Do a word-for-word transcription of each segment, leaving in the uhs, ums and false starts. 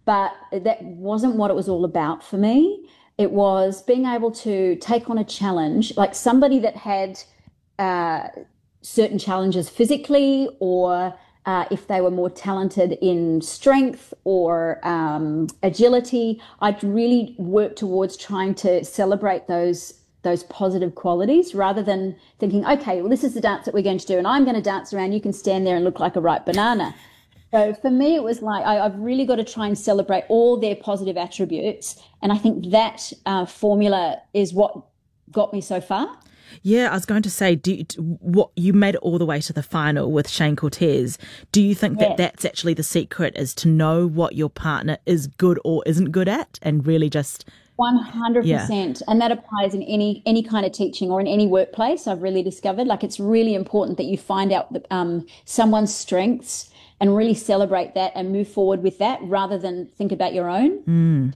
but that wasn't what it was all about for me. It was being able to take on a challenge, like somebody that had uh, certain challenges physically, or uh, if they were more talented in strength or um, agility, I'd really work towards trying to celebrate those those positive qualities rather than thinking, okay, well, this is the dance that we're going to do, and I'm going to dance around. You can stand there and look like a ripe banana. So for me, it was like I, I've really got to try and celebrate all their positive attributes, and I think that uh, formula is what got me so far. Yeah, I was going to say, do you, what you made it all the way to the final with Shane Cortez. Do you think Yeah. that that's actually the secret, is to know what your partner is good or isn't good at, and really just one hundred percent. yeah, And that applies in any any kind of teaching or in any workplace. I've really discovered, like, it's really important that you find out the, um, someone's strengths and really celebrate that and move forward with that rather than think about your own.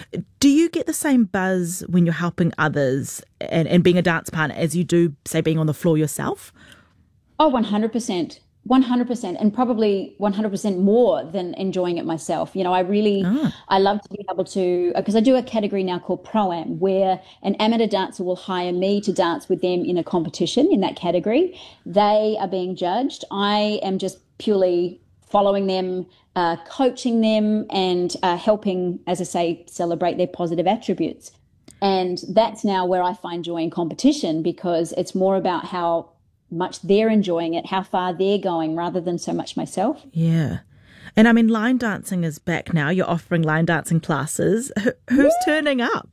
Do you get the same buzz when you're helping others and, and being a dance partner as you do, say, being on the floor yourself? Oh, one hundred percent. one hundred percent, and probably one hundred percent more than enjoying it myself. You know, I really, Ah. I love to be able to, because I do a category now called Pro-Am, where an amateur dancer will hire me to dance with them in a competition in that category. They are being judged. I am just purely following them, uh, coaching them, and uh, helping, as I say, celebrate their positive attributes. And that's now where I find joy in competition, because it's more about how much they're enjoying it, how far they're going, rather than so much myself. Yeah. And I mean, line dancing is back now. You're offering line dancing classes. Who, who's Yeah. turning up?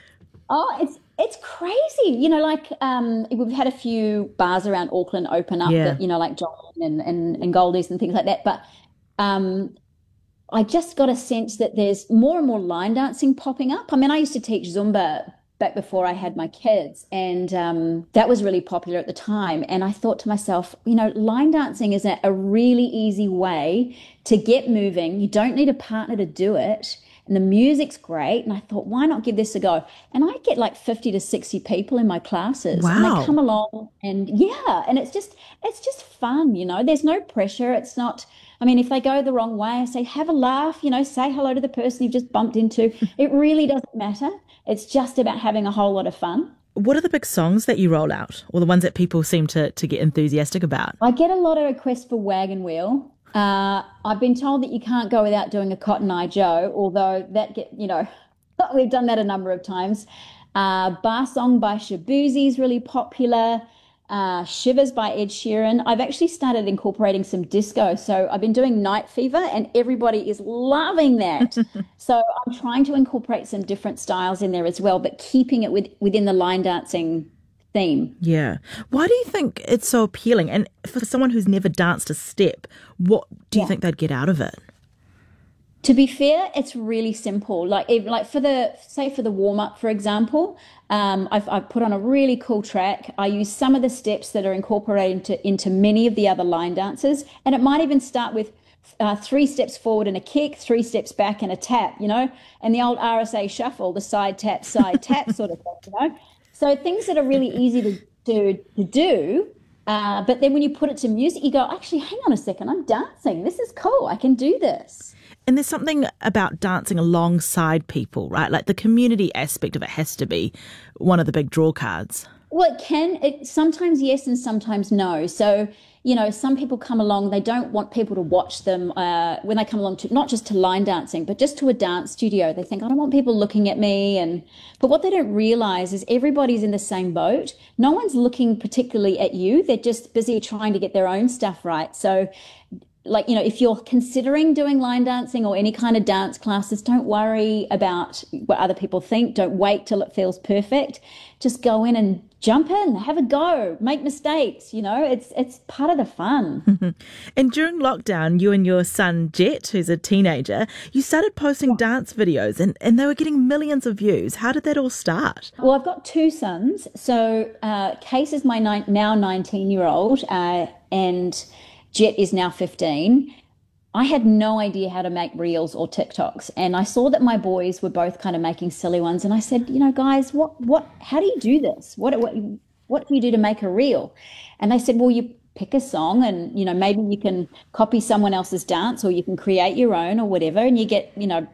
Oh, it's it's crazy. You know, like um, we've had a few bars around Auckland open up Yeah. that, you know, like John and, and, and Goldies and things like that. But um, I just got a sense that there's more and more line dancing popping up. I mean, I used to teach Zumba back before I had my kids, and um, that was really popular at the time. And I thought to myself, you know, line dancing is a, a really easy way to get moving. You don't need a partner to do it. And the music's great. And I thought, why not give this a go? And I get like fifty to sixty people in my classes. And Wow. they come along, and yeah, and it's just, it's just fun, you know, there's no pressure. It's not, I mean, if they go the wrong way, I say, have a laugh, you know, say hello to the person you've just bumped into. It really doesn't matter. It's just about having a whole lot of fun. What are the big songs that you roll out, or the ones that people seem to, to get enthusiastic about? I get a lot of requests for Wagon Wheel. Uh, I've been told that you can't go without doing a Cotton Eye Joe, although that get, you know, we've done that a number of times. Uh, Bar Song by Shabuzi is really popular. Uh, Shivers by Ed Sheeran. I've actually started incorporating some disco. So I've been doing Night Fever, and everybody is loving that. So I'm trying to incorporate some different styles in there as well, but keeping it with, within the line dancing theme. Yeah. Why do you think it's so appealing? And for someone who's never danced a step, what do you Yeah. think they'd get out of it? To be fair, it's really simple. Like, even like for the, say for the warm up, for example, um, I've, I've put on a really cool track. I use some of the steps that are incorporated into, into many of the other line dances. And it might even start with uh, three steps forward and a kick, three steps back and a tap, you know, and the old R S A shuffle, the side tap, side tap sort of thing, you know. So things that are really easy to, to, to do. Uh, but then when you put it to music, you go, actually, hang on a second, I'm dancing. This is cool. I can do this. And there's something about dancing alongside people, right? Like the community aspect of it has to be one of the big draw cards. Well, it can. It, sometimes yes and sometimes no. So, you know, some people come along, they don't want people to watch them uh, when they come along to, not just to line dancing, but just to a dance studio. They think, I don't want people looking at me. And but what they don't realize is everybody's in the same boat. No one's looking particularly at you. They're just busy trying to get their own stuff right. So, like, you know, if you're considering doing line dancing or any kind of dance classes, don't worry about what other people think. Don't wait till it feels perfect. Just go in and jump in, have a go, make mistakes. You know, it's it's part of the fun. And during lockdown, you and your son, Jet, who's a teenager, you started posting dance videos and, and they were getting millions of views. How did that all start? Well, I've got two sons. So uh, Case is my nine, now nineteen-year-old uh, and Jet is now fifteen. I had no idea how to make reels or TikToks, and I saw that my boys were both kind of making silly ones, and I said, you know, guys, what, what, how do you do this? What, what, what do you do to make a reel? And they said, well, you pick a song, and you know, maybe you can copy someone else's dance, or you can create your own, or whatever, and you get, you know,